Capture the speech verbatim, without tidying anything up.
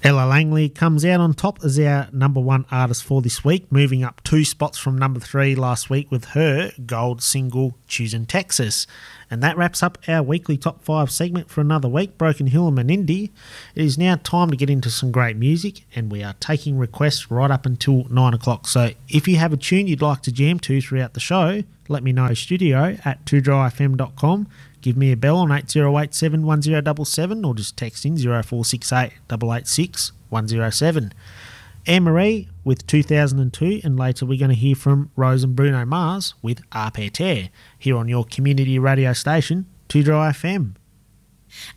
Ella Langley comes out on top as our number one artist for this week, moving up two spots from number three last week with her gold single, Choosing Texas. And that wraps up our weekly top five segment for another week, Broken Hill and Menindee. It is now time to get into some great music, and we are taking requests right up until nine o'clock. So if you have a tune you'd like to jam to throughout the show, let me know, studio at two dry f m dot com. Give me a bell on eight oh eight, seven one oh seven seven or just text in oh four six eight, eight eight six, one oh seven. Anne-Marie with two thousand two, and later we're going to hear from Rose and Bruno Mars with Arpère Terre here on your community radio station, two Dry F M.